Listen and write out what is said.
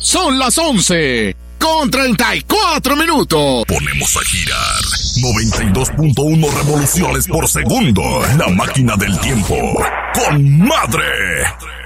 Son las 11:34. Ponemos a girar 92.1 revoluciones por segundo. La máquina del tiempo. ¡Con madre!